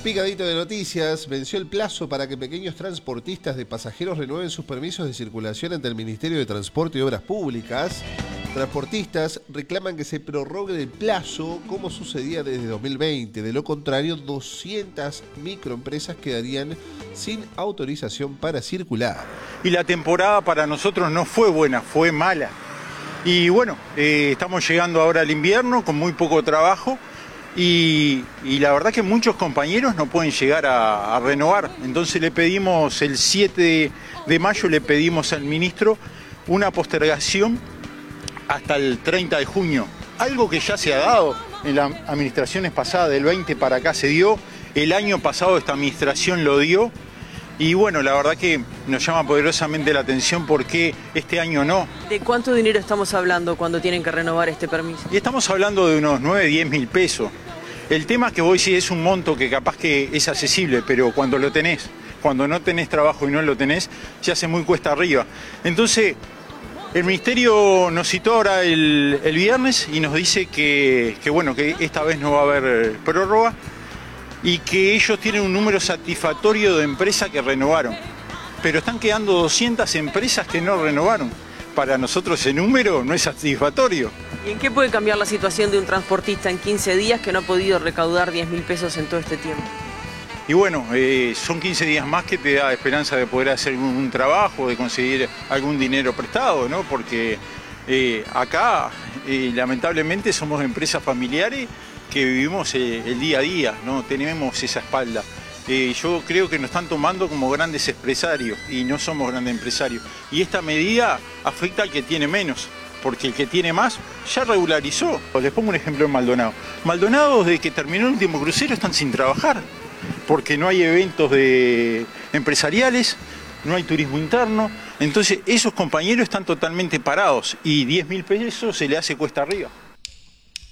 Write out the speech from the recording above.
Picadito de noticias, venció el plazo para que pequeños transportistas de pasajeros renueven sus permisos de circulación ante el Ministerio de Transporte y Obras Públicas. Transportistas reclaman que se prorrogue el plazo como sucedía desde 2020. De lo contrario, 200 microempresas quedarían sin autorización para circular. Y la temporada para nosotros no fue buena, fue mala. Y bueno, estamos llegando ahora al invierno con muy poco trabajo. Y la verdad que muchos compañeros no pueden llegar a renovar. Entonces le pedimos el 7 de mayo, le pedimos al ministro una postergación hasta el 30 de junio. Algo que ya se ha dado en las administraciones pasadas, del 20 para acá se dio, el año pasado esta administración lo dio. Y bueno, la verdad que nos llama poderosamente la atención porque este año no. ¿De cuánto dinero estamos hablando cuando tienen que renovar este permiso? Y estamos hablando de unos 9, 10 mil pesos. El tema que vos decís es un monto que capaz que es accesible, pero cuando lo tenés, cuando no tenés trabajo y no lo tenés, se hace muy cuesta arriba. Entonces, el Ministerio nos citó ahora el viernes y nos dice que bueno, que esta vez no va a haber prórroga y que ellos tienen un número satisfactorio de empresas que renovaron. Pero están quedando 200 empresas que no renovaron. Para nosotros ese número no es satisfactorio. ¿Y en qué puede cambiar la situación de un transportista en 15 días que no ha podido recaudar 10 mil pesos en todo este tiempo? Y bueno, son 15 días más que te da esperanza de poder hacer un trabajo, de conseguir algún dinero prestado, ¿no? Porque acá, lamentablemente, somos empresas familiares que vivimos el día a día, no tenemos esa espalda. Yo creo que nos están tomando como grandes empresarios y no somos grandes empresarios. Y esta medida afecta al que tiene menos, porque el que tiene más ya regularizó. Les pongo un ejemplo en Maldonado. Maldonado, desde que terminó el último crucero, están sin trabajar, porque no hay eventos empresariales, no hay turismo interno. Entonces esos compañeros están totalmente parados y 10 mil pesos se le hace cuesta arriba.